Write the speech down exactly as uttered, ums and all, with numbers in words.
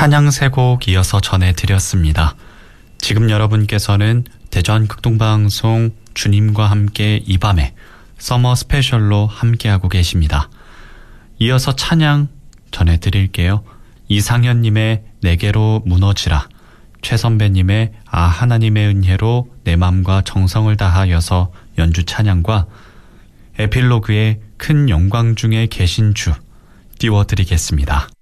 찬양 세 곡 이어서 전해드렸습니다. 지금 여러분께서는 대전 극동방송 주님과 함께 이 밤에 서머 스페셜로 함께하고 계십니다. 이어서 찬양 전해드릴게요. 이상현님의 내게로 무너지라, 최선배님의 아 하나님의 은혜로 내 맘과 정성을 다하여서 연주 찬양과 에필로그의 큰 영광 중에 계신 주 띄워드리겠습니다.